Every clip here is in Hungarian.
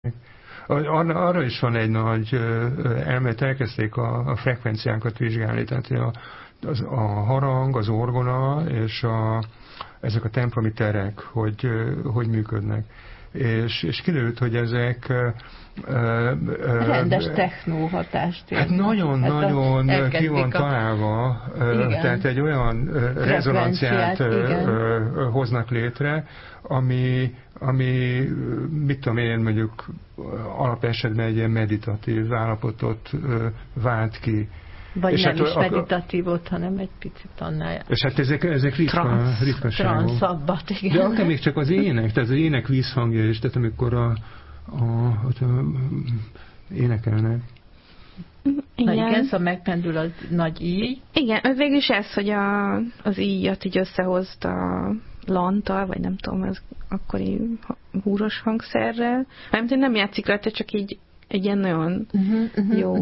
Arra is van egy nagy elmélet, elkezdték a frekvenciákat vizsgálni, tehát a harang, az orgona és ezek a templomi terek, hogy működnek. És kiderült, hogy ezek rendes technó hatást. Hát nagyon-nagyon ki van találva, tehát egy olyan rezonanciát hoznak létre, ami mit tudom én, mondjuk alapesetben egy ilyen meditatív állapotot vált ki. Vagy és nem hát is meditatívot, hanem egy picit annál. És hát ezek ritkaságok. Transzabbat, igen. De akár még csak az ének, tehát az ének vízhangja is, tehát amikor énekelnek. Igen, szóval megpendül az nagy íj. Igen, végülis ez, hogy az íjat így összehozta a lanttal, vagy nem tudom, az akkori húros hangszerrel. Mert nem játszik rajta, csak így egy ilyen nagyon jó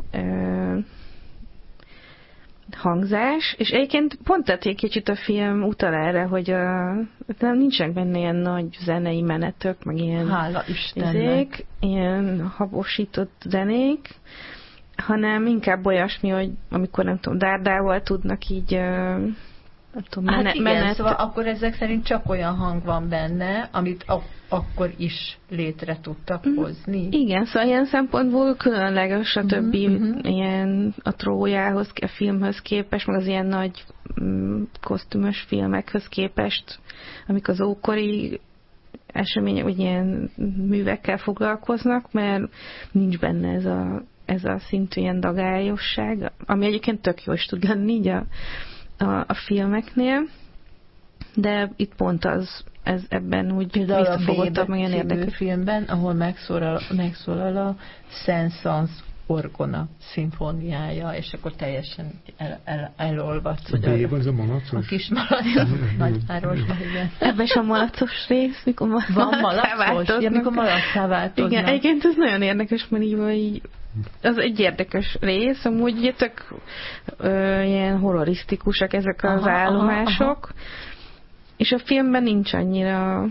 hangzás, és egyébként pont egy kicsit a film utal erre, hogy nem nincsenek benne ilyen nagy zenei menetek, meg ilyen hála Istennek, ilyen habosított zenék, hanem inkább olyasmi, hogy amikor nem tudom, dárdával tudnak így nem tudom, hát igen, szóval akkor ezek szerint csak olyan hang van benne, amit akkor is létre tudtak hozni. Igen, szóval ilyen szempontból különleges a többi ilyen a Trójához, a filmhöz képest, meg az ilyen nagy kosztümös filmekhez képest, amik az ókori események, vagy ilyen művekkel foglalkoznak, mert nincs benne ez a szintű ilyen dagályosság, ami egyébként tök jó is tud lenni így a filmeknél, de itt pont ez ebben úgy visszafogottak, meg ilyen érdekes filmben, ahol megszólal a Saint-Saëns orgona szimfóniája, és akkor teljesen elolvadt. A B az a malacos? A kis malacos, Nagyvárosban, igen. Ebben is a malacos rész, mikor van malacos? Ja, mikor malacká változnak. Igen, egyébként ez nagyon érdekes, mert így az egy érdekes rész, amúgy ugye tök ilyen horrorisztikusak ezek az állomások, és a filmben nincs annyira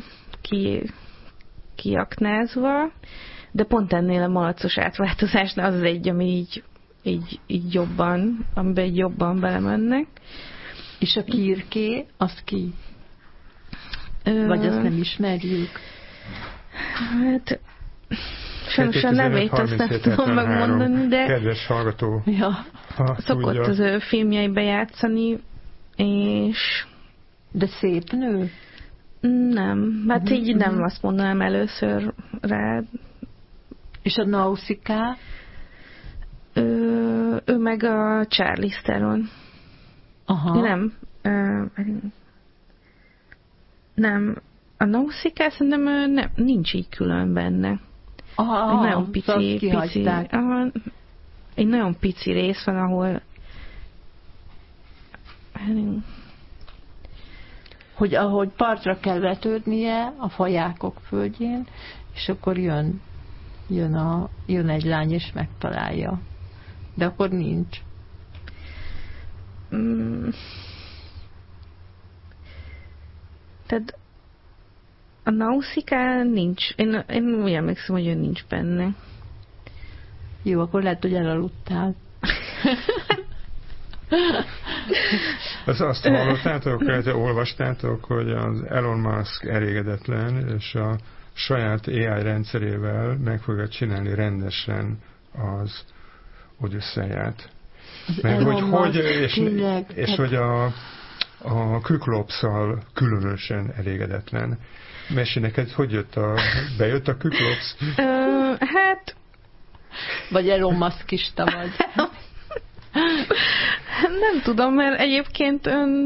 kiaknázva, de pont ennél a malacos átváltozásnál az egy, ami így jobban, amiben így jobban belemennek. És a Kirké, az ki? Vagy azt nem ismerjük? Hát sajnos a nevét azt nem tudom megmondani, de kedves hallgató szokott az ő filmjeibe játszani, és de szép nő? Nem, hát így nem azt mondanám először rá. És a Nausicaa? Ő meg a Charlize Theron. Aha. Nem. A Nausicaa szerintem nincs így külön benne. Aha, egy nagyon pici egy nagyon pici rész van, ahol hogy ahogy partra kell vetődnie a fajákok földjén, és akkor jön egy lány és megtalálja. De akkor nincs. Tehát a Nausicaa nincs. Én úgy emlékszem, hogy ő nincs benne. Jó, akkor lehet, hogy elaludtál. Azt hallottátok, olvastátok, hogy az Elon Musk elégedetlen, és a saját AI rendszerével meg fogja csinálni rendesen az Odüsszeiát. És hogy a Küklopsszal különösen elégedetlen. Mesélj neked, hogy bejött a Küklopsz? Hát... Vagy Elon Muskista vagy. Nem tudom, mert egyébként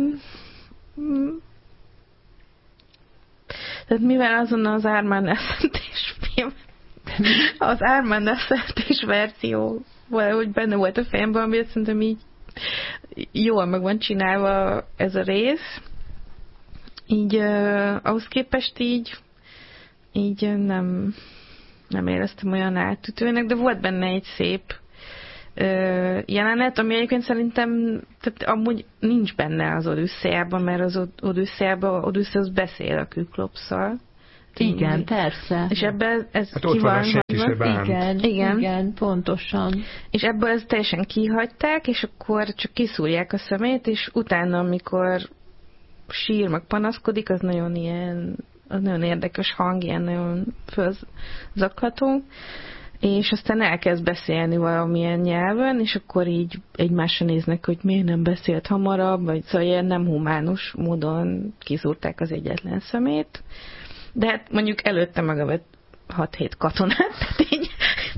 tehát mivel azon az Armand Eszeltés film, az Armand Eszeltés verzió valahogy benne volt a fejemben, amit szerintem így jól meg van csinálva ez a rész. Így ahhoz képest így nem éreztem olyan átütőnek, de volt benne egy szép jelenet, ami egyébként szerintem tehát amúgy nincs benne az Odüsszeiában, mert az Odüsszeiában Odüsszeusz beszél a Küklopsszal, szeretünk. Igen, persze. És ebből ez hát ott van a senki se bánt. Igen, pontosan. És ebből ezt teljesen kihagyták, és akkor csak kiszúrják a szemét, és utána, amikor sír, meg panaszkodik, az nagyon érdekes hang, ilyen nagyon fölzaklató, és aztán elkezd beszélni valamilyen nyelven, és akkor így egymásra néznek, hogy miért nem beszélt hamarabb, vagy szóval ilyen nem humánus módon kiszúrták az egyetlen szemét. De hát mondjuk előtte meg 6-7 katonát, tehát így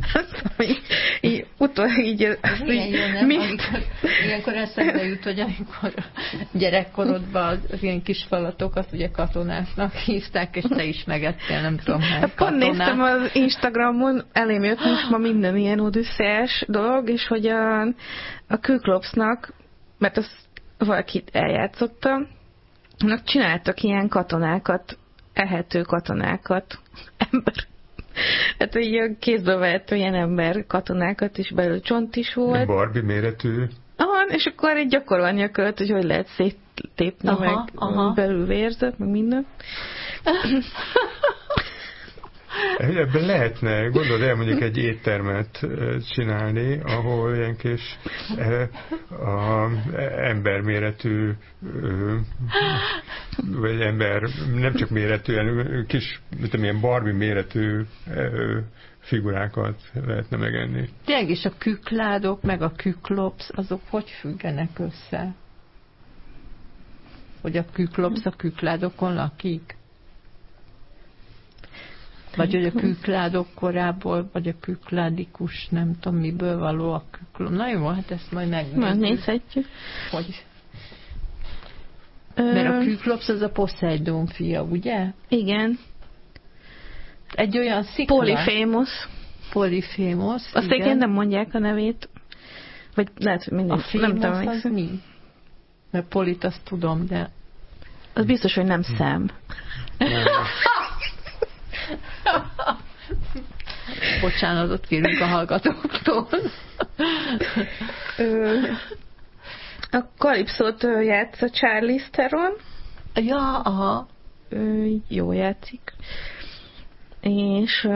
milyen jó, nem? Ilyenkor eszembe jut, hogy amikor gyerekkorodban az ilyen kis falatokat ugye katonáknak hívták, és te is megettél, nem tudom, hány katonát. Pont néztem az Instagramon, elém jött most ma minden ilyen odüsszeás dolog, és hogy a Küklopsznak, mert azt valakit eljátszotta, annak csináltak ilyen katonákat, ehető katonákat, hát így kézből vehető ilyen ember katonákat, és belül csont is volt. Barbie méretű. Aha, és akkor egy gyakorolni a költ, hogy lehet széttépni, meg belül vérzett, meg minden. Ebben lehetne, gondolod el mondjuk egy éttermet csinálni, ahol ilyen kis emberméretű vagy ember, nem csak méretű, kis, ilyen Barbie méretű figurákat lehetne megenni. Tényleg is a kükládok, meg a küklopsz, azok hogy függenek össze? Hogy a küklopsz a kükládokon lakik? Vagy hogy a kükládok korából, vagy a kükládikus, nem tudom miből való a küklom. Na jó, hát ezt majd megnézhetjük. Hogy? Mert a küklopsz az a Poseidon fia, ugye? Igen. Egy olyan szikla. Polyphémos. Azt igen nem mondják a nevét. Vagy lehet, hogy mindig. A Fémosz az mi? Mert Polit azt tudom, de... Az biztos, hogy nem szem. Bocsánatot kérünk a hallgatóktól. A Kalipszót játsza Charlize Theron. Ja, aha. Jó játszik. És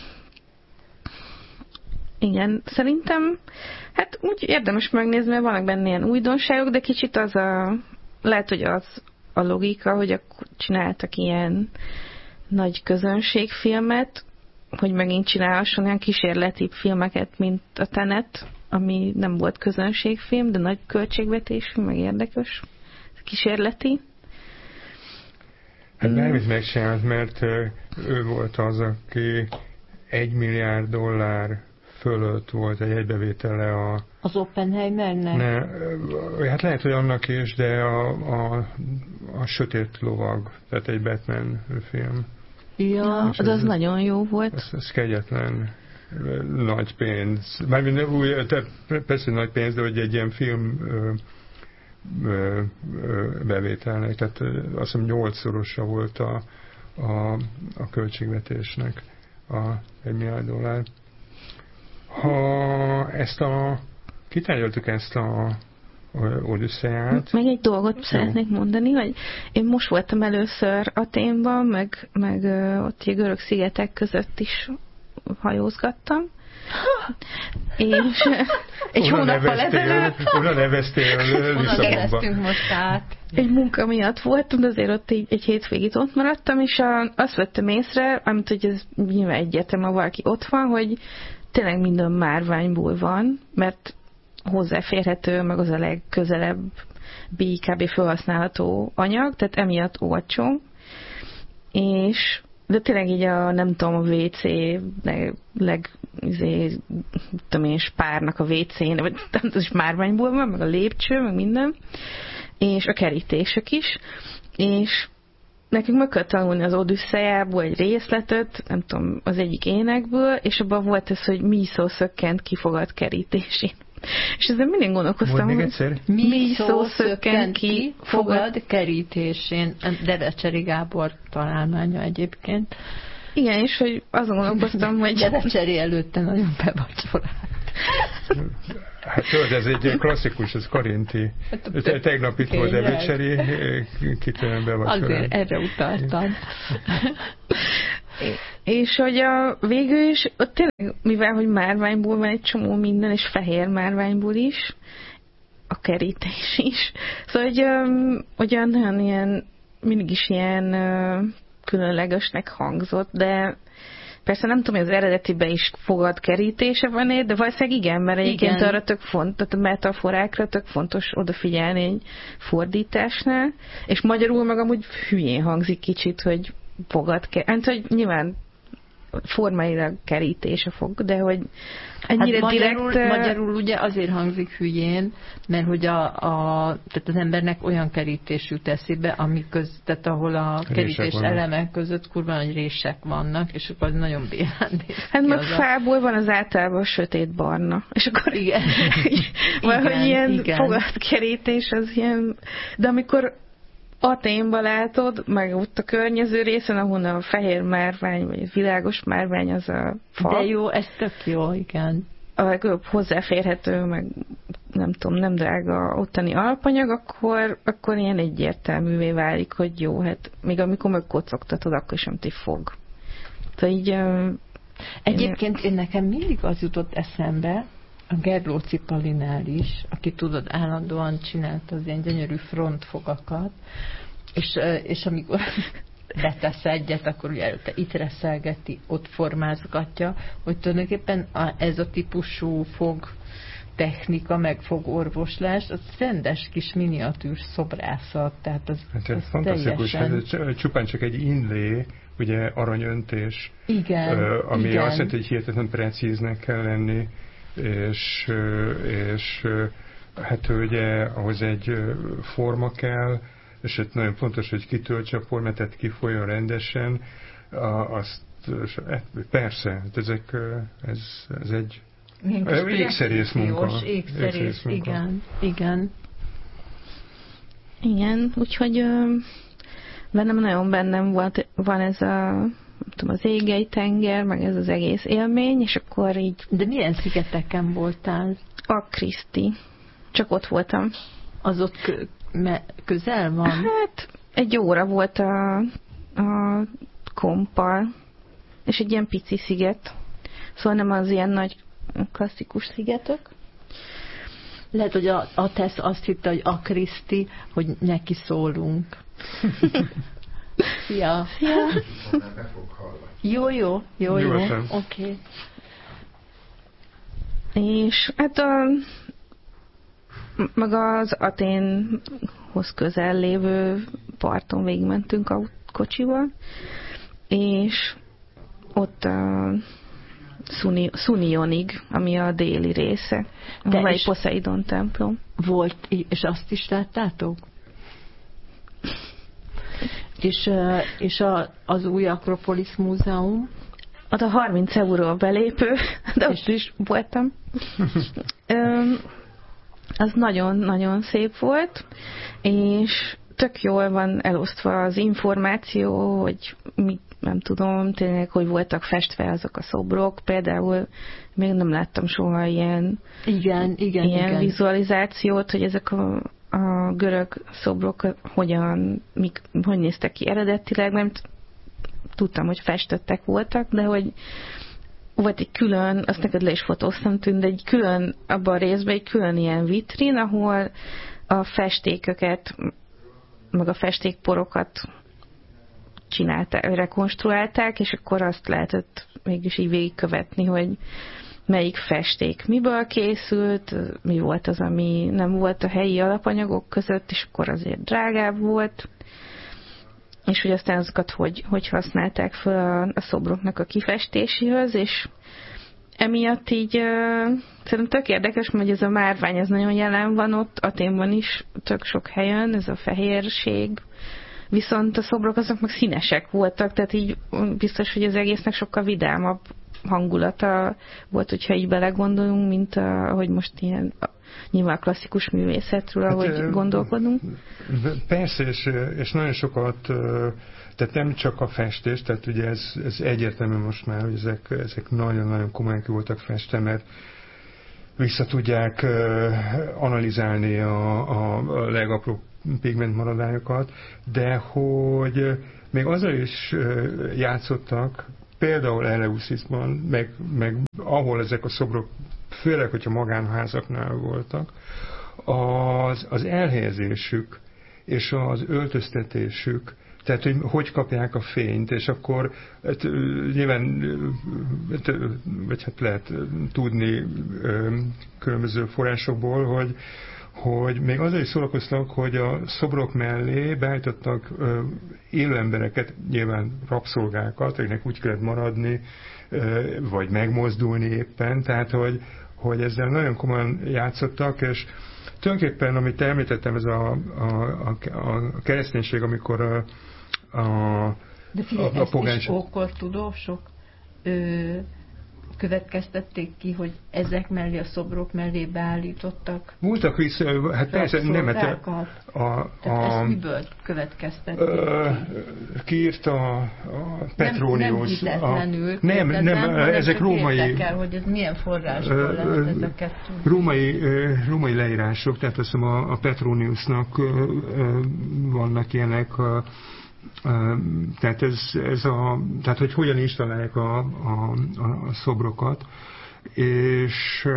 igen, szerintem hát úgy érdemes megnézni, mert vannak benne ilyen újdonságok, de kicsit lehet, hogy az a logika, hogy akkor csináltak ilyen nagy közönségfilmet, hogy megint csinálhasson olyan kísérleti filmeket, mint a Tenet, ami nem volt közönségfilm, de nagy költségvetésű, meg érdekes, kísérleti. Hát bármit megcsinált, mert ő volt az, aki $1 milliárd fölött volt egy egybevétele az Oppenheimernek? Hát lehet, hogy annak is, de a Sötét Lovag, tehát egy Batman film. Ja, de az nagyon jó volt. Ez kegyetlen nagy pénz. Persze nagy pénz, de hogy egy ilyen film bevételnek, tehát azt hiszem 8-szorosa volt a költségvetésnek a $1 milliárd. Ha kitárgyaltuk ezt a Odüsszeiát. Meg egy dolgot szeretnék mondani, hogy én most voltam először Athénban, meg ott a görög szigetek között is hajózgattam. És egy hónappal ezelőtt Onnan neveztél Lisszabonba. Most át. Egy munka miatt voltam, de azért ott egy hétvégét ott maradtam, és azt vettem észre, amit hogy ez nyilván egyértelmű, valaki ott van, hogy tényleg minden márványból van, mert hozzáférhető, meg az a legközelebb kb. Felhasználható anyag, tehát emiatt olcsó. De tényleg így nem tudom, a WC spárnak a WC-n, vagy az is márványból van, meg a lépcső, meg minden, és a kerítések is, és nekünk meg kell tanulni az Odüsszeiából egy részletet, nem tudom, az egyik énekből, és abban volt ez, hogy míszó szökkent kifogad kerítésén. És ezzel mindig gondolkoztam, hogy míszó szökkent kifogad kerítésén. Derecseri Gábor találmánya egyébként. Igen, és hogy azon gondolkoztam, hogy... Derecseri előtte nagyon bevacsorált. Hát tudod, ez egy klasszikus, ez karinti. Tegnap itt volt Evicseri, kitűnően bevacsorán. Azért erre utaltam. És hogy végül is, ott tényleg, mivel hogy márványból van egy csomó minden, és fehér márványból is, a kerítés is. Szóval, hogy nagyon ilyen, mindig is ilyen különlegesnek hangzott, de persze nem tudom, hogy az eredetiben is fogad kerítése van, de valószínűleg igen, mert egyébként arra tök fontos, tehát a metaforákra tök fontos odafigyelni egy fordításnál, és magyarul meg amúgy hülyén hangzik kicsit, hogy fogad hogy nyilván formailag kerítése fog, de hogy ennyire hát direkt... Magyarul ugye azért hangzik hülyén, mert hogy tehát az embernek olyan kerítés jut eszébe, tehát ahol a kerítés elemek között kurva nagy rések vannak, és akkor az nagyon bélán néz. Hát meg fából van az általában sötét barna. És akkor igen. valahogy ilyen fogatkerítés az ilyen... De amikor Athénban látod, meg ott a környező részen, ahol a fehér márvány, vagy a világos márvány az a fa. De jó, ez tök jó, igen. A legjobb hozzáférhető, meg nem tudom, nem drága ottani alapanyag, akkor ilyen egyértelművé válik, hogy jó, hát még amikor megkocogtatod, akkor sem ti fog. Tehát így... Egyébként én nekem mindig az jutott eszembe, a Gerlóci Palinál is, aki tudod, állandóan csinált az ilyen gyönyörű frontfogakat, és amikor betesz egyet, akkor ugye előtte itt reszelgeti, ott formázgatja, hogy tulajdonképpen ez a típusú fog technika, meg fogorvoslás, az rendes kis miniatűr szobrászat, tehát az, hát az fantasztikus, teljesen... hát csupán csak egy inlé, ugye aranyöntés, igen, ami igen. azt jelenti, hogy hihetetlen precíznek kell lenni, és hát ugye ahhoz egy forma kell, és hát nagyon fontos, hogy kitöltse a formát, tehát kifolyjon rendesen, azt persze, ez egy ékszerész munka. Ékszerész, igen, igen. Igen, úgyhogy bennem van ez az égei tenger, meg ez az egész élmény, és akkor így... De milyen szigeteken voltál? A Kriszti. Csak ott voltam. Az ott közel van? Hát egy óra volt a kompal, és egy ilyen pici sziget. Szóval nem az ilyen nagy klasszikus szigetek. Lehet, hogy a Tesz azt hitte, hogy a Kriszti, hogy neki szólunk. Szia! Szia! Jó. Oké. És hát meg az Athénhoz közel lévő parton végigmentünk a kocsival, és ott a Szunionig, ami a déli része, ahol egy Poseidon templom. Volt, és azt is láttátok? És az új Akropolis Múzeum? Ott a 30 euró a belépő, de ott is voltam. Az nagyon-nagyon szép volt, és tök jól van elosztva az információ, hogy nem tudom, tényleg, hogy voltak festve azok a szobrok. Például még nem láttam soha ilyen vizualizációt, hogy ezek a görög szobrok hogy néztek ki eredetileg, nem tudtam, hogy festettek voltak, de hogy volt egy külön, azt neked le is fotóztam tűnt, de egy külön, abban a részben egy külön ilyen vitrin, ahol a festéköket, meg a festékporokat rekonstruálták, és akkor azt lehetett mégis így végigkövetni, hogy melyik festék miből készült, mi volt az, ami nem volt a helyi alapanyagok között, és akkor azért drágább volt, és hogy aztán azokat hogy használták fel a szobroknak a kifestéséhez, és emiatt így szerintem tök érdekes, hogy ez a márvány, ez nagyon jelen van ott, Athénban is tök sok helyen, ez a fehérség, viszont a szobrok azok meg színesek voltak, tehát így biztos, hogy az egésznek sokkal vidámabb hangulata volt, hogyha így belegondolunk, mint ahogy most ilyen nyilván klasszikus művészetről, ahogy gondolkodunk. Persze, és nagyon sokat, tehát nem csak a festés, tehát ugye ez egyértelmű most már, hogy ezek nagyon-nagyon komolyan ki voltak festve, mert vissza tudják analizálni a legapróbb pigmentmaradványokat, de hogy még azzal is játszottak, például Eleuszisban, meg ahol ezek a szobrok, főleg, hogyha magánházaknál voltak, az elhelyezésük és az öltöztetésük, tehát, hogy kapják a fényt, és akkor nyilván, vagy hát lehet tudni különböző forrásokból, hogy még azzal is szórakoztak, hogy a szobrok mellé beállítottak élő embereket, nyilván rabszolgákat, akiknek úgy kellett maradni, vagy megmozdulni éppen, tehát, hogy ezzel nagyon komolyan játszottak, és tulajdonképpen, amit említettem, ez a kereszténység, amikor de figyelj, a pogányság... is ókor tudósok következtették ki, hogy ezek mellé, a szobrok mellé beállítottak. Múltak vissza, hát persze, nem, ezt miből következtették ki? Kiírta a Petronius. Nem ezek római... Érdekel, hogy ez milyen forrásból lehet ezeket tudni. Római leírások, tehát azt hiszem a Petroniusnak vannak ilyenek, tehát tehát hogy hogyan installálják a szobrokat, és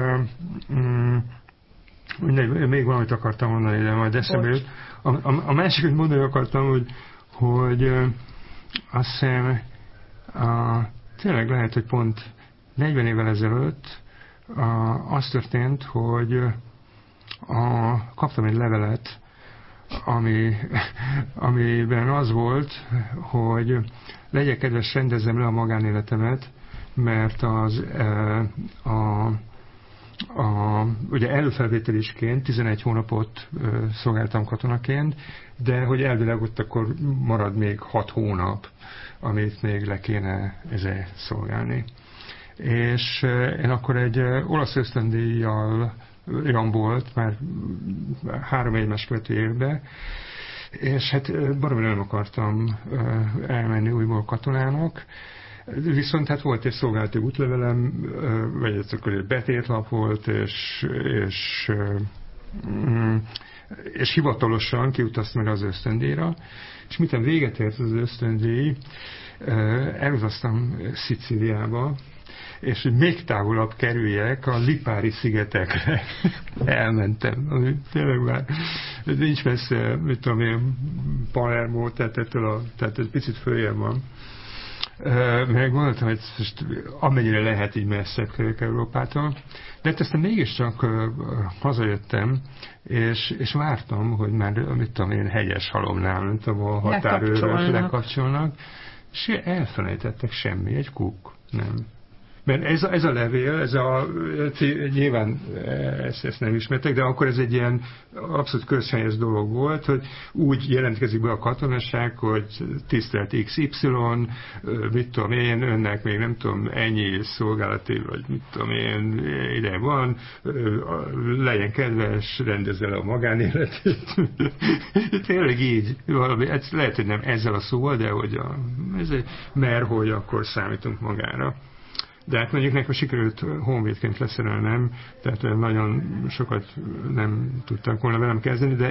még valamit akartam mondani, de majd eszembe jut. A másik, hogy mondani akartam, hogy azt hiszem tényleg lehet, hogy pont 40 évvel ezelőtt az történt, hogy kaptam egy levelet, amiben az volt, hogy legyek kedves, rendezzem le a magánéletemet, mert ugye előfelvételisként 11 hónapot szolgáltam katonaként, de hogy elvileg ott akkor marad még 6 hónap, amit még le kéne szolgálni. És én akkor egy olasz ösztöndíjjal volt, már 3 egymás követő évben, és hát baromi nem akartam elmenni újból katonának, viszont hát volt egy szolgálati útlevelem, vagy ez akkor egy betétlap volt, és hivatalosan kiutaztam meg az ösztöndíjra, és miután véget ért az ösztöndíj, elutaztam Szicíliába, és hogy még távolabb kerüljek, a Lipári szigetekre elmentem. Tényleg már nincs messze, mit tudom én, Palermo, tehát ez picit följebb van. Meg gondoltam, hogy most amennyire lehet így messzebb kerüljek Európától. De hát aztán mégiscsak hazajöttem, és vártam, hogy már, mit tudom én, hegyes halomnál, nem tudom, a határőrök lekapcsolnak, és elfelejtettek semmi, egy kuk, nem. Mert ez a levél, nyilván ezt nem ismertek, de akkor ez egy ilyen abszolút közhelyes dolog volt, hogy úgy jelentkezik be a katonaság, hogy tisztelt XY, mit tudom én, önnek még nem tudom, ennyi szolgálati, vagy mit tudom én, ide van, legyen kedves, rendezze le a magánéletét. Tényleg így, valami, lehet, hogy nem ezzel a szóval, de hogy mert hogy akkor számítunk magára. De hát mondjuk nekem sikerült honvédként leszerelnem, tehát nagyon sokat nem tudtak volna velem kezdeni, de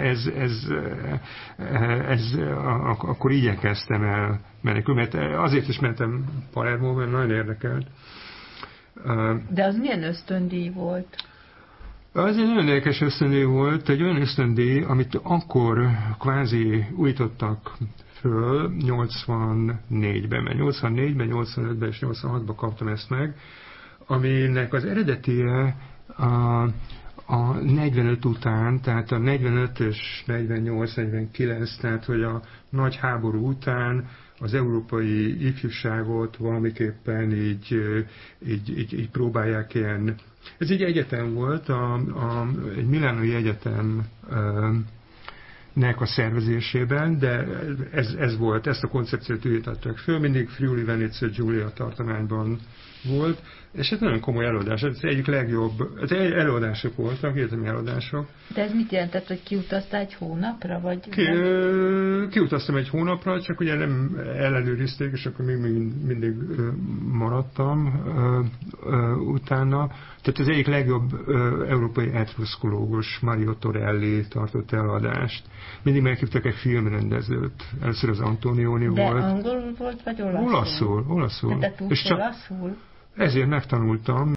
akkor igyekeztem el menekül, mert azért is mentem Palermóba, mert nagyon érdekelt. De az milyen ösztöndíj volt? Az egy nagyon érdekes ösztöndíj volt, egy olyan ösztöndíj, amit akkor kvázi újítottak föl 84-ben, mert 84-ben, 85-ben és 86-ban kaptam ezt meg, aminek az eredetie a 45 után, tehát a 45 és 48-49, tehát hogy a nagy háború után az európai ifjúságot valamiképpen így próbálják ilyen. Ez egy egyetem volt, egy milánói egyetem nek a szervezésében, de ez volt, ezt a koncepciót ültettek föl, mindig Friuli, Venecia, Giulia tartományban volt, és ez nagyon komoly előadás, ez egyik legjobb, ez előadások voltak, egyetemi előadások. De ez mit jelentett, hogy kiutaztál egy hónapra, vagy? Kiutaztam egy hónapra, csak ugye nem ellenőrizték, és akkor még mindig maradtam utána. Tehát az egyik legjobb európai etruszkológus, Mario Torelli tartott előadást. Mindig meghívtak egy filmrendezőt. Először az Antonioni volt. De angolul volt, vagy olaszul? Olaszul. De tudsz olaszul? Ezért megtanultam,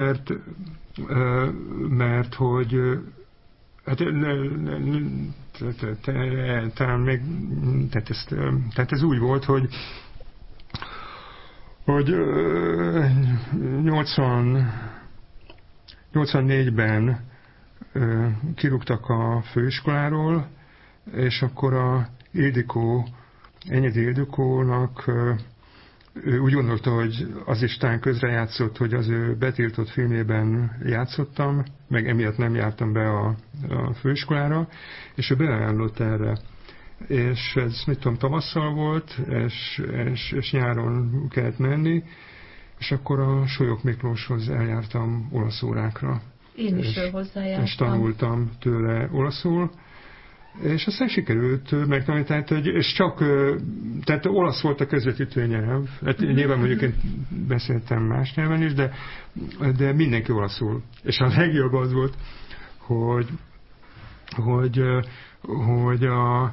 mert hogy hát talán még tehát ez úgy volt, hogy 84-ben kirúgtak a főiskoláról, és akkor a Enyedi Ildikónak ő úgy gondolta, hogy az is talán közrejátszott, hogy az ő betiltott filmjében játszottam, meg emiatt nem jártam be a főiskolára, és ő beajánlott erre. És ez, mit tudom, tavasszal volt, és nyáron kellett menni, és akkor a Solyok Miklóshoz eljártam olasz órákra. Én is hozzájártam. És tanultam tőle olaszul, és aztán sikerült megtanítani, és csak, tehát olasz volt a közvetítő nyelv, hát nyilván mondjuk én beszéltem más nyelven is, de mindenki olaszul. És a legjobb az volt, hogy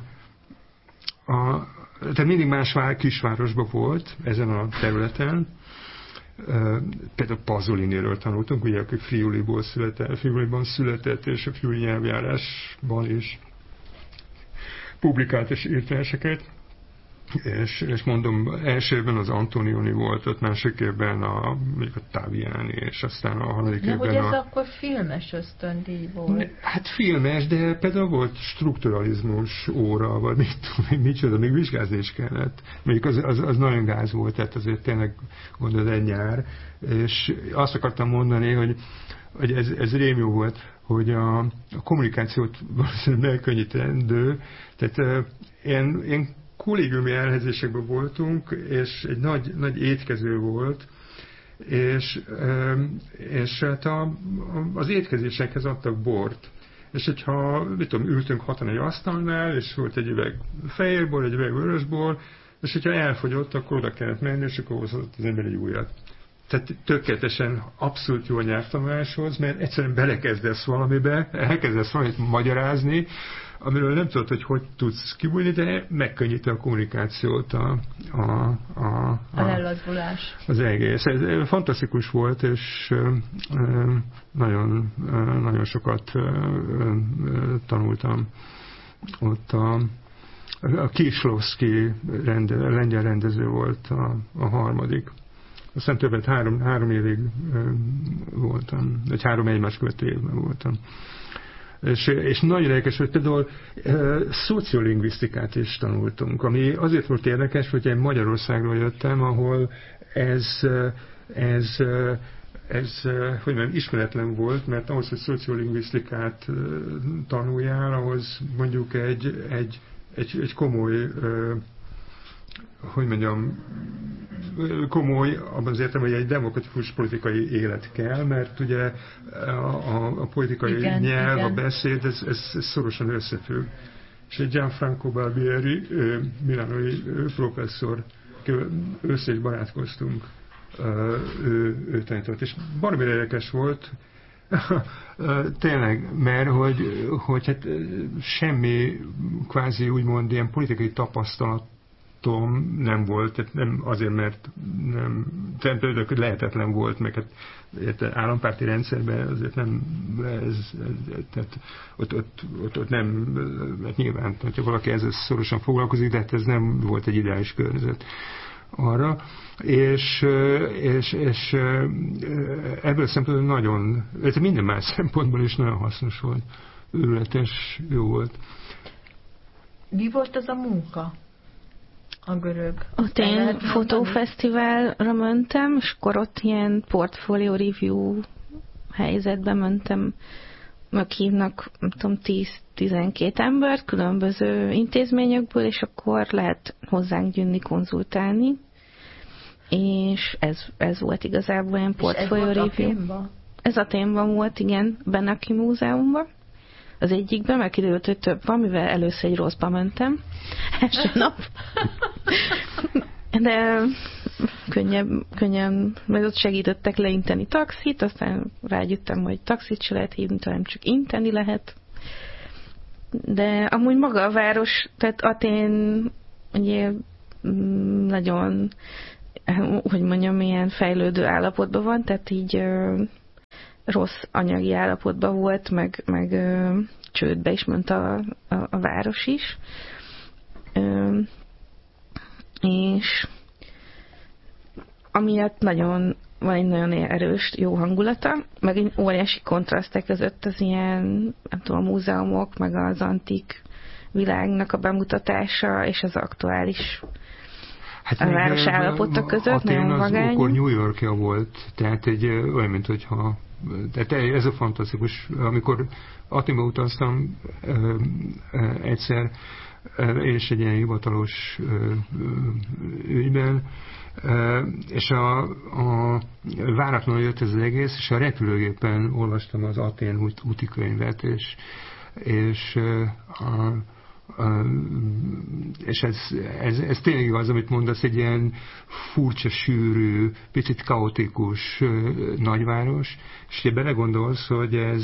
tehát mindig más kisvárosban volt ezen a területen, például Pasoliniről tanultunk, ugye, aki Friuliban született, és a friuli nyelvjárásban is publikált és írt verseket, és mondom, elsőben az Antonioni volt, ott második évben a Taviani, és aztán a harmadik évben hogy ez akkor filmes ösztöndíj volt? Hát filmes, de például volt strukturalizmus óra, vagy micsoda, még vizsgázni is kellett. Még az nagyon gáz volt, tehát azért tényleg gondolod egy nyár, és azt akartam mondani, hogy ez rémjó volt, hogy a kommunikációt valószínűleg megkönnyítendő. Tehát én kollégiumi elhelyezésekben voltunk, és egy nagy étkező volt, és hát az étkezésekhez adtak bort. És hogyha, mit tudom, ültünk hatan egy asztalnál, és volt egy üveg fehérbor, egy üveg vörösbor, és hogyha elfogyott, akkor oda kellett menni, és akkor hozott az ember egy újat. Tehát tökéletesen abszolút jó a nyelvtanuláshoz, mert egyszerűen belekezdesz valamibe, elkezdesz valamit magyarázni, amiről nem tudod, hogy tudsz kibújni, de megkönnyíti a kommunikációt a lelazulás. Az egész. Ez fantasztikus volt, és nagyon, nagyon sokat tanultam. Ott a Kieslowski lengyel rendező volt a harmadik. Aztán többet, három évig voltam, vagy 3 egymás követő évben voltam. És nagyon érdekes, hogy például szociolingvisztikát is tanultunk, ami azért volt érdekes, hogy én Magyarországról jöttem, ahol ez hogy mondjam, ismeretlen volt, mert ahhoz, hogy szociolingvisztikát tanuljál, ahhoz mondjuk egy komoly hogy mondjam, komoly, abban az értem, hogy egy demokratikus politikai élet kell, mert ugye a politikai nyelv, a beszéd, ez szorosan összefügg. És egy Gianfranco Barbieri, milánói professzor, össze is barátkoztunk, ő tanított. És baromira érdekes volt, tényleg, mert hogy hát semmi kvázi úgymond ilyen politikai tapasztalat nem volt, tehát nem azért, mert nem, lehetetlen volt, meg hát állampárti rendszerben azért nem, tehát ott nem, hát nyilván, hogyha valaki ezzel szorosan foglalkozik, de hát ez nem volt egy ideális környezet arra, és ebből a szempontból nagyon, minden más szempontból is nagyon hasznos volt, őrületes, jó volt. Mi volt az a munka? A görög. Ott én fotófesztiválra mentem, és akkor ott ilyen portfolio review helyzetben mentem, meghívnak, nem tudom, 10-12 embert különböző intézményekből, és akkor lehet hozzánk jönni konzultálni. és ez volt igazából olyan portfólió review. Ez a témban volt, igen, benne a Múzeumban. Az egyikben, mert kiderült, hogy több van, mivel először egy rosszba mentem első nap. De könnyen, majd ott segítettek leinteni taxit, aztán rájöttem, hogy taxit se lehet hívni, hanem csak inteni lehet. De amúgy maga a város, tehát Atén ugye nagyon, hogy mondjam, ilyen fejlődő állapotban van, tehát így rossz anyagi állapotban volt, meg csődbe is ment a város is. És amiatt van egy nagyon erős, jó hangulata, meg egy óriási kontrasztek között az ilyen, nem tudom, a múzeumok, meg az antik világnak a bemutatása, és az aktuális a város állapota között, nagyon vagány. Akkor New Yorkja volt, tehát olyan, mint hogyha tehát ez a fantasztikus, amikor Athénba utaztam egyszer, és egy ilyen hivatalos ügyben, és a váratlanul jött ez az egész, és a repülőgépen olvastam az Atén útikönyvet, és ez tényleg igaz, amit mondasz, egy ilyen furcsa, sűrű, picit kaotikus nagyváros, és ugye belegondolsz, hogy ez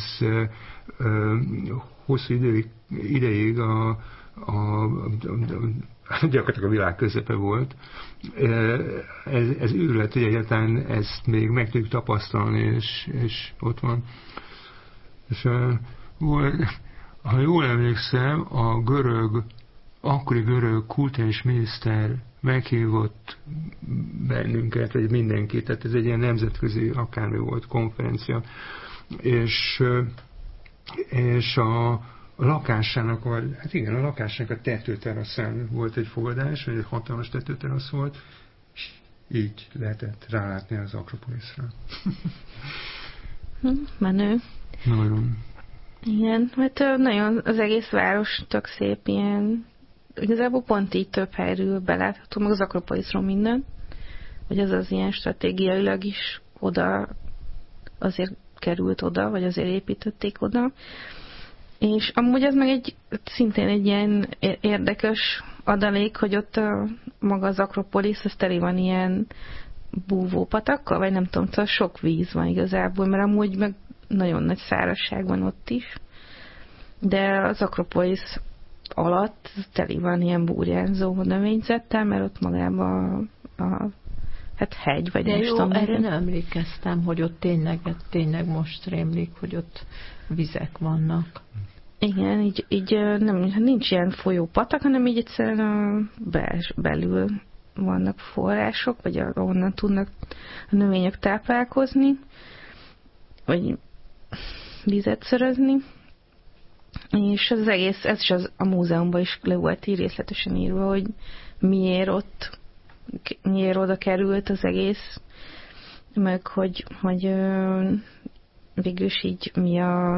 hosszú ideig gyakorlatilag a világ közepe volt. Ez őrület, hogy egyáltalán ezt még meg tudjuk tapasztalni, és ott van. És ha jól emlékszem, akkori görög kulturális miniszter meghívott bennünket, vagy mindenkit, tehát ez egy ilyen nemzetközi akármi volt konferencia, és a lakásának, a lakásának a tetőteraszán volt egy fogadás, vagy egy hatalmas tetőterasz volt, és így lehetett rálátni az Akropoliszra. Menő. Nagyon. Igen, mert nagyon az egész város tök szép, ilyen igazából pont így több helyről belátható, meg az Akropoliszról minden, hogy az ilyen stratégiailag is oda azért került oda, vagy azért építették oda. És amúgy ez meg szintén egy ilyen érdekes adalék, hogy ott maga az Akropolisz, az teli van ilyen búvópatakkal, vagy nem tudom, szóval sok víz van igazából, mert amúgy meg nagyon nagy szárazság van ott is. De az Akropolisz alatt teli van ilyen burjánzó növényzettel, mert ott magában hát hegy, vagy de most jó, tudom. Erre nem emlékeztem, hogy ott tényleg most rémlik, hogy ott vizek vannak. Igen, így nincs ilyen folyópatak, hanem így egyszerűen belül vannak források, vagy ahonnan tudnak a növények táplálkozni, vagy vizet szerezni. És az egész, ez is a múzeumban is le volt részletesen írva, hogy miért oda került az egész, meg hogy végülis így mi a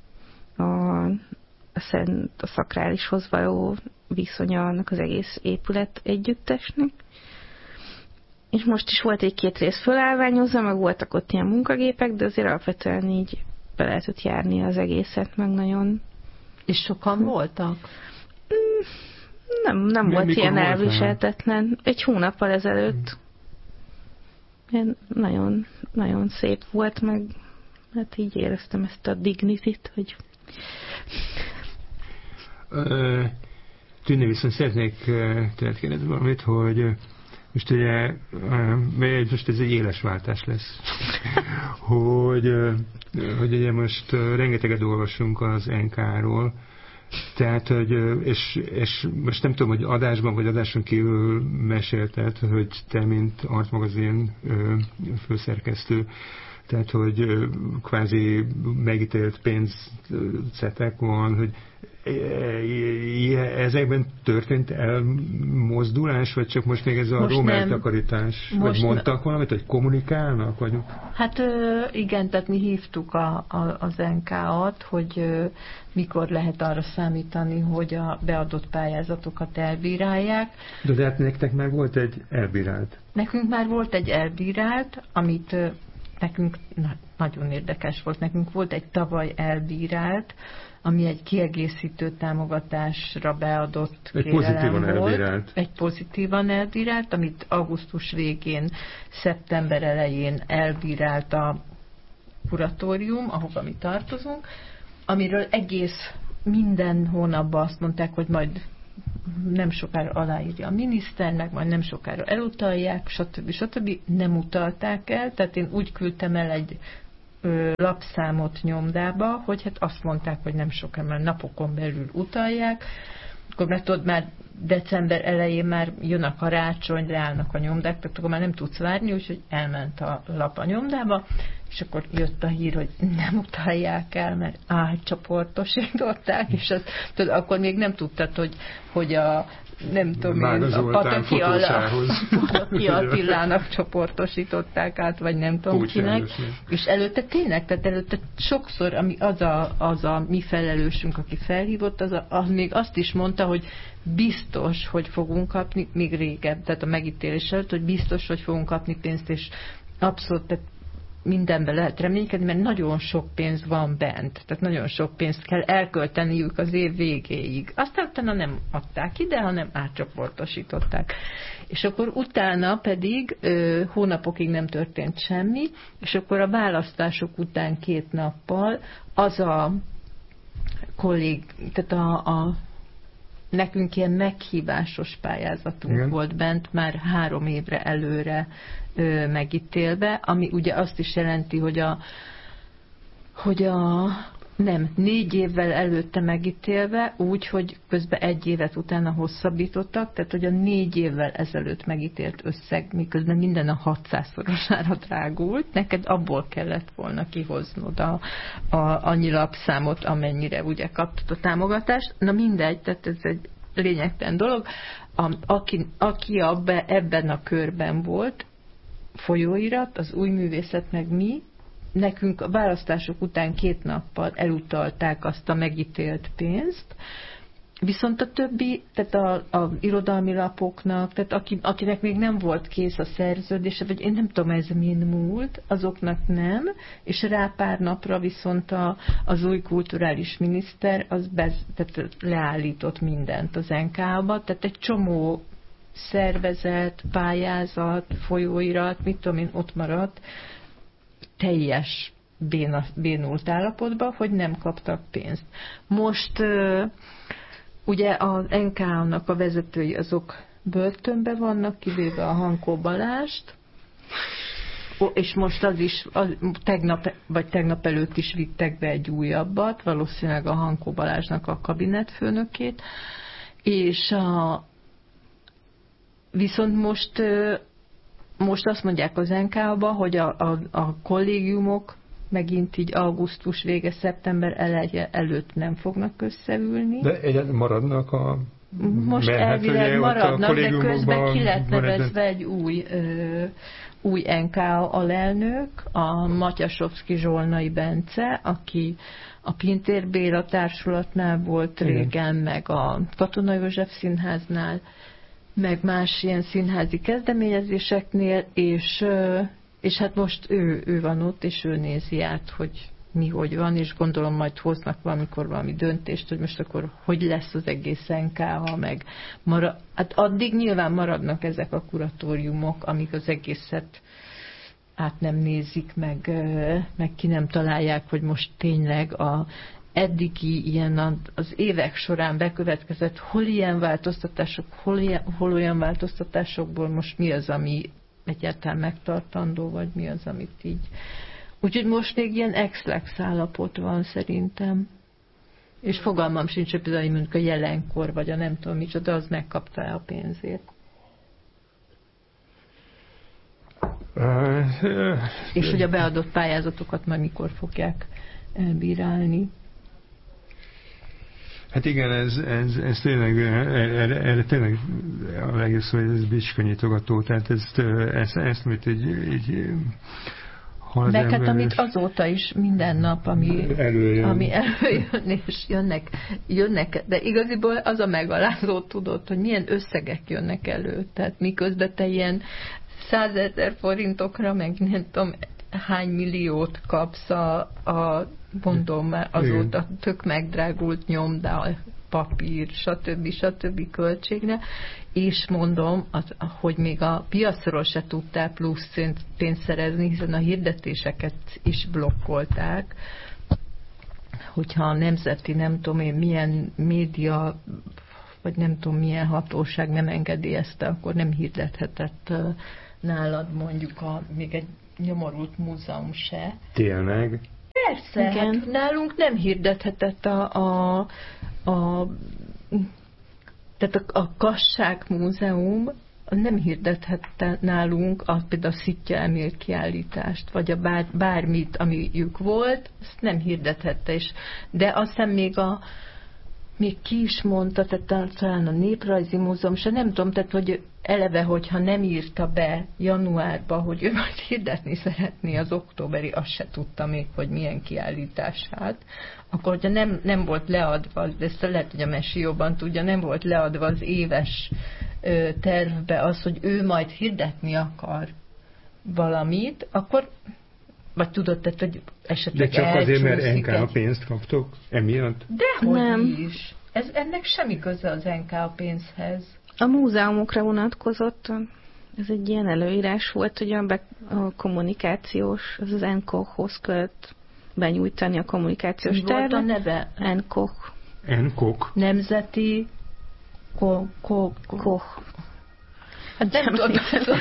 szakrálishoz való viszonya annak az egész épület együttesnek. És most is volt egy 2 rész fölállványozva, meg voltak ott ilyen munkagépek, de azért alapvetően így be lehetett járni az egészet, meg nagyon... És sokan voltak? Nem volt ilyen elviselhetetlen. Egy hónappal ezelőtt. Nagyon, nagyon szép volt, meg hát így éreztem ezt a dignityt, hogy... Tűnni viszont szeretnék tőled kérdezni valamit, hogy most ugye, most ez egy éles váltás lesz, hogy ugye most rengeteget olvasunk az NK-ról, tehát, hogy, és most nem tudom, hogy adásban vagy adáson kívül mesélted, hogy te, mint Art magazin főszerkesztő, Tehát, hogy kvázi megítélt pénzcetek van, hogy ezekben történt elmozdulás, vagy csak most még ez a róm eltakarítás? Vagy mondtak valamit, hogy kommunikálnak? Vagy... Hát igen, tehát mi hívtuk az NK-at, hogy mikor lehet arra számítani, hogy a beadott pályázatokat elbírálják. De hát nektek már volt egy elbírált. Nekünk már volt egy elbírált, amit nekünk nagyon érdekes volt. Nekünk volt egy tavaly elbírált, ami egy kiegészítő támogatásra beadott kérelem volt. Egy pozitívan elbírált, amit augusztus végén, szeptember elején elbírált a kuratórium, ahova mi tartozunk, amiről egész minden hónapban azt mondták, hogy majd nem sokára aláírja a miniszternek, majd nem sokára elutalják, stb. Nem utalták el, tehát én úgy küldtem el egy lapszámot nyomdába, hogy hát azt mondták, hogy nem sokára, már napokon belül utalják, akkor mert tudod, már december elején már jön a karácsony, leállnak a nyomdák, tehát akkor már nem tudsz várni, úgyhogy elment a lap a nyomdába, és akkor jött a hír, hogy nem utalják el, mert átcsoportosították, és azt, tudod, akkor még nem tudtad, hogy a nem tudom én, a Pataki Attilának csoportosították át, vagy nem tudom kinek. És előtte tényleg, tehát előtte sokszor, ami az a mi felelősünk, aki felhívott, az még azt is mondta, hogy biztos, hogy fogunk kapni, még régebb, tehát a megítélés előtt, hogy biztos, hogy fogunk kapni pénzt, és abszolút, tehát mindenben lehet reménykedni, mert nagyon sok pénz van bent, tehát nagyon sok pénzt kell elkölteniük az év végéig. Aztán utána nem adták ide, hanem átcsoportosították. És akkor utána pedig hónapokig nem történt semmi, és akkor a választások után 2 nappal az a tehát nekünk ilyen meghívásos pályázatunk igen. volt bent, már 3 évre előre megítélve, ami ugye azt is jelenti, hogy 4 évvel előtte megítélve, úgy, hogy közben 1 évet utána hosszabbítottak, tehát hogy a 4 évvel ezelőtt megítélt összeg, miközben minden a 600-szorosára drágult, neked abból kellett volna kihoznod annyi lapszámot, amennyire ugye kaptad a támogatást. Na mindegy, tehát ez egy lényegtelen dolog. Aki ebben a körben volt, folyóirat, az új művészet meg mi, nekünk a választások után 2 nappal elutalták azt a megítélt pénzt, viszont a többi, tehát a irodalmi lapoknak, tehát akinek még nem volt kész a szerződése, vagy én nem tudom, ez min múlt, azoknak nem, és rá pár napra viszont az új kulturális miniszter tehát leállított mindent az NK-ba, tehát egy csomó szervezet, pályázat, folyóirat, mit tudom én, ott maradt, teljes bénult állapotban, hogy nem kaptak pénzt. Most ugye az NK-nak a vezetői azok börtönben vannak, kivéve a Hankó Balást, és most tegnap előtt is vittek be egy újabbat, valószínűleg a Hankó Balázsnak a kabinetfőnökét, és viszont most azt mondják az NK-ba, hogy a kollégiumok megint így augusztus vége, szeptember eleje előtt nem fognak összeülni. De egyáltalán maradnak most elvileg maradnak, de közben ki lett nevezve egy új NK alelnök, a Matyasovszki Zsolnai Bence, aki a Pintér Béla társulatnál volt régen, meg a Katona József Színháznál, meg más ilyen színházi kezdeményezéseknél, és hát most ő van ott, és ő nézi át, hogy mi hogy van, és gondolom majd hoznak valamikor valami döntést, hogy most akkor hogy lesz az egész NK, ha meg hát addig nyilván maradnak ezek a kuratóriumok, amik az egészet át nem nézik, meg ki nem találják, hogy most tényleg eddigi ilyen az évek során bekövetkezett hol ilyen változtatások, hol olyan változtatásokból most mi az, ami egyáltalán megtartandó, vagy mi az, amit így. Úgyhogy most még ilyen ex-lex állapot van szerintem. És fogalmam sincs, hogy például mondjuk a jelenkor, vagy a nem tudom micsoda, az megkapta a pénzét. És hogy a beadott pályázatokat majd mikor fogják elbírálni. Hát igen, ez tényleg, erre tényleg a legjobb szó, hogy ez bicskanyitogató, tehát ezt amit így meg hát amit azóta is minden nap, ami előjön és jönnek, de igaziból az a megalázó, tudod, hogy milyen összegek jönnek elő, tehát miközben te ilyen 100 000 forintokra, meg nem tudom, hány milliót kapsz mondom már azóta tök megdrágult nyomda, papír, stb. Költségre, és mondom, hogy még a piacról se tudtál plusz pénzt szerezni, hiszen a hirdetéseket is blokkolták, hogyha a nemzeti, nem tudom én, milyen média, vagy nem tudom milyen hatóság nem engedélyezte, akkor nem hirdethetett nálad mondjuk még egy nyomorult múzeum se. Tényleg? Persze, hát nálunk nem hirdethetett tehát a Kassák Múzeum nem hirdethette nálunk például a Szitja Emil kiállítást, vagy a bármit, amiük volt, azt nem hirdethette, de aztán még ki is mondta, tehát talán a Néprajzi Múzeum, se nem tudom, tehát hogy eleve, hogyha nem írta be januárba, hogy ő majd hirdetni szeretné az októberi, azt se tudta még, hogy milyen kiállítását, akkor hogyha nem volt leadva, de ezt lehet, hogy a Mesi jobban tudja, nem volt leadva az éves tervbe az, hogy ő majd hirdetni akar valamit, akkor vagy tudod, tehát, hogy esetleg de csak azért, mert NK pénzt kaptok? Emiatt? Dehogy nem. Is. Ennek semmi köze az NK pénzhez. A múzeumokra vonatkozott, ez egy ilyen előírás volt, hogy a kommunikációs, az NKOH-hoz kellett benyújtani a kommunikációs tervet. Volt a neve? NKOH. NKOH. Nemzeti Koch. Hát nem tudod,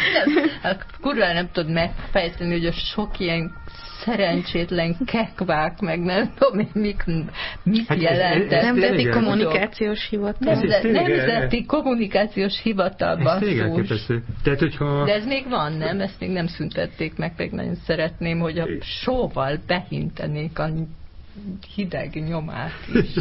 kurva nem tudod megfejteni, hogy a sok ilyen szerencsétlen kekvák, meg nem tudom, mit hát jelent. Nemzeti Kommunikációs Hivatal. Nemzeti Kommunikációs Hivatal, basszus. De ez még van, nem? Ezt még nem szüntették meg, meg nagyon szeretném, hogy a sóval behintenék a hideg nyomát is.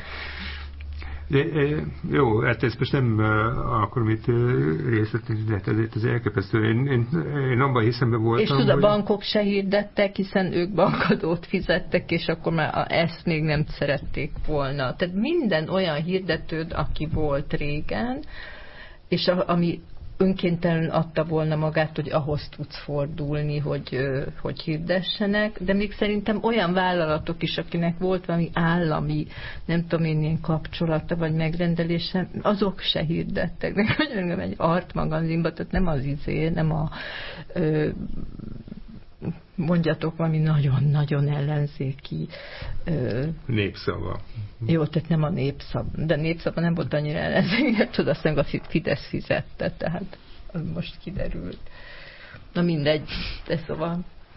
De, jó, hát ezt most nem akarom itt részletni, de ezért az elképesztő. Én abban hiszemben voltam, és tudod, a bankok se hirdettek, hiszen ők bankadót fizettek, és akkor már ezt még nem szerették volna. Tehát minden olyan hirdetőd, aki volt régen, és ami önkéntelenül adta volna magát, hogy ahhoz tudsz fordulni, hogy hirdessenek, de még szerintem olyan vállalatok is, akinek volt valami állami, nem tudom én, ilyen kapcsolata, vagy megrendelése, azok se hirdettek. De könyörgöm egy Art magazinba, tehát nem az nem a mondjatok valami nagyon-nagyon ellenzéki népszava. Jó, tehát nem a népszava, de népszava nem volt annyira ellenzéki, tudod, aztán a Fidesz fizette, tehát most kiderült. Na mindegy, de szóval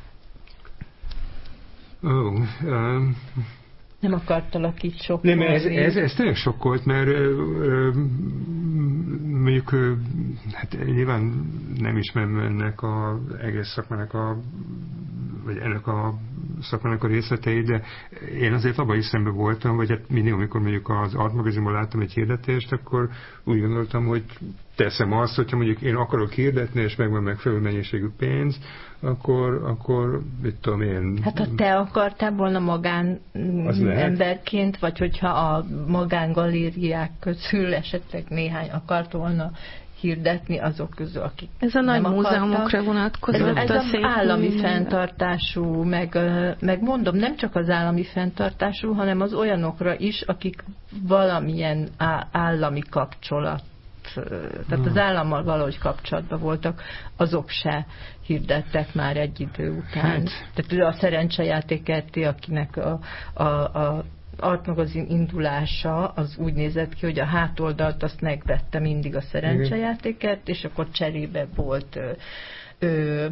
nem akartalak itt sokkolni. Nem, ez tényleg sokkolt, mert mondjuk hát nyilván nem ismerem ennek az egész szakmának vagy ennek a szakmának a részleteit, de én azért abban is szemben voltam, vagy hát mindig, amikor mondjuk az Art magazinban láttam egy hirdetést, akkor úgy gondoltam, hogy teszem azt, hogyha mondjuk én akarok hirdetni, és megvan megfelelő mennyiségű pénz, akkor mit tudom én... Hát ha te akartál volna magán emberként, vagy hogyha a magángalériák közül esetleg néhány akart volna hirdetni azok közül, akik ez a nagy múzeumokra vonatkozott. Ez az állami fenntartású, meg mondom, nem csak az állami fenntartású, hanem az olyanokra is, akik valamilyen állami kapcsolat, tehát az állammal valahogy kapcsolatban voltak, azok se hirdettek már egy idő után. Tehát a Szerencsejáték Kft., akinek a Art magazin indulása az úgy nézett ki, hogy a hátoldalt azt megvette mindig a Szerencsejáték Kft., és akkor cserébe volt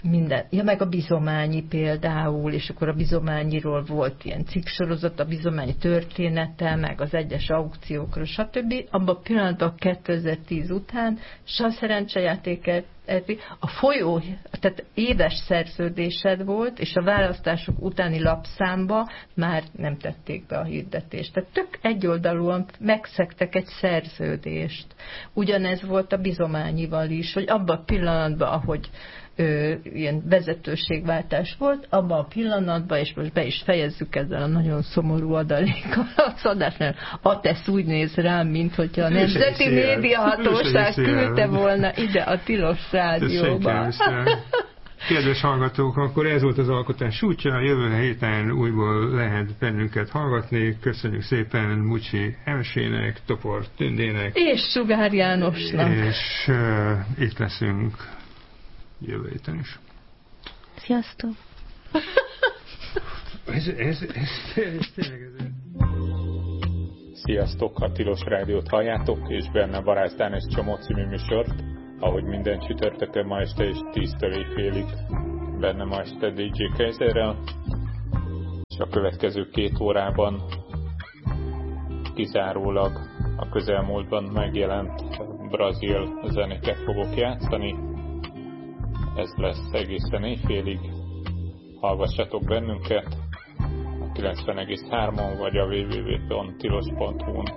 minden. Ja, meg a Bizományi például, és akkor a Bizományiról volt ilyen cikksorozat, a Bizományi története, meg az egyes aukciókról, stb. Abban a pillanatban 2010 után se a szerencsejátéket, a folyó, tehát éves szerződésed volt, és a választások utáni lapszámba már nem tették be a hirdetést. Tehát tök egyoldalúan megszegtek egy szerződést. Ugyanez volt a Bizományival is, hogy abban a pillanatban, ahogy ilyen vezetőségváltás volt, abban a pillanatban, és most be is fejezzük ezzel a nagyon szomorú adalékkal az adásnál, a tesz úgy néz rám, mint hogyha a Nemzeti Médiahatóság küldte volna ide a tilos rádióba. Kedves hallgatók, akkor ez volt az alkotás útja, jövő héten újból lehet bennünket hallgatni. Köszönjük szépen Mucsi Emsének, Topor Tündének és Sugár Jánosnak. És itt leszünk jövő héten is. Sziasztok! ez tényleg ez. Sziasztok! A Tilos Rádiót halljátok, és benne Barázdán és Csomó című műsort, ahogy minden csütörtökön ma este és 10-től éjfélig benne ma este DJ Kaiserrel, és a következő 2 órában kizárólag a közelmúltban megjelent brazil zenéket fogok játszani. Ez lesz egészen éjfélig. Hallgassatok bennünket a 90,3-on vagy a www.tilos.hu-n.